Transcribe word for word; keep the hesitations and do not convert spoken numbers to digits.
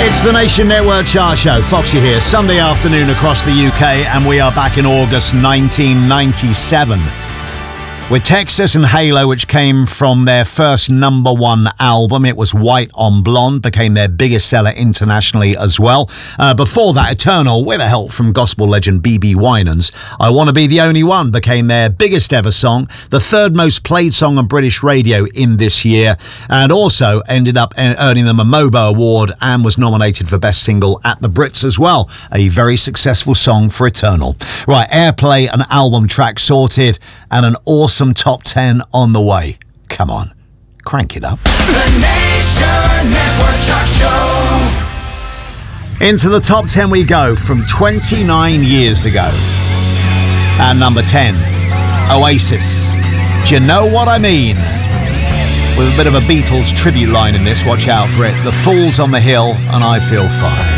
It's the Nation Network Chart Show. Foxy here, Sunday afternoon across the U K, and we are back in August nineteen ninety-seven. With Texas and Halo, which came from their first number one album. It was White on Blonde, became their biggest seller internationally as well. Uh, before that, Eternal, with help from gospel legend B B Winans, I Want to Be the Only One became their biggest ever song, the third most played song on British radio in this year, and also ended up earning them a MOBO award and was nominated for Best Single at the Brits as well. A very successful song for Eternal. Right, airplay and album track sorted, and an awesome top ten on the way. Come on, crank it up. The Nation Network Chart Show. Into the top ten we go from twenty-nine years ago. At number ten, Oasis. Do you know what I mean? With a bit of a Beatles tribute line in this, watch out for it. The Fools on the Hill and I Feel Fine.